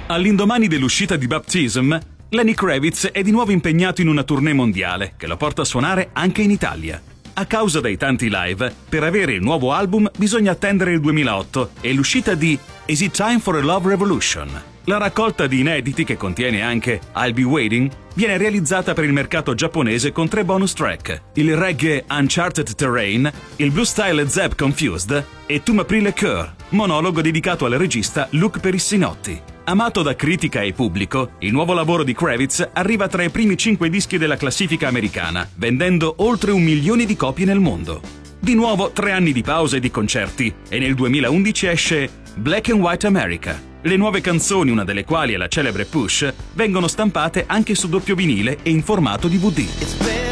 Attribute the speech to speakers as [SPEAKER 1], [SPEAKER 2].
[SPEAKER 1] All'indomani dell'uscita di Baptism, Lenny Kravitz è di nuovo impegnato in una tournée mondiale che lo porta a suonare anche in Italia. A causa dei tanti live, per avere il nuovo album bisogna attendere il 2008 e l'uscita di Is It Time for a Love Revolution? La raccolta di inediti, che contiene anche I'll Be Waiting, viene realizzata per il mercato giapponese con 3 bonus track: il reggae Uncharted Terrain, il blue style Zeb Confused e Tu m'apris le cœur, monologo dedicato al regista Luc Perissinotti. Amato da critica e pubblico, il nuovo lavoro di Kravitz arriva tra i primi 5 dischi della classifica americana, vendendo oltre 1 milione di copie nel mondo. Di nuovo 3 anni di pausa e di concerti, e nel 2011 esce Black and White America. Le nuove canzoni, una delle quali è la celebre Push, vengono stampate anche su doppio vinile e in formato DVD.